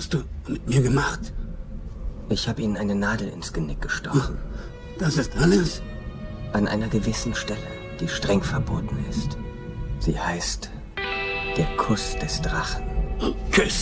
hast du mit mir gemacht? Ich habe Ihnen eine Nadel ins Genick gestochen. Das ist alles? An einer gewissen Stelle, die streng verboten ist. Sie heißt der Kuss des Drachen. Küss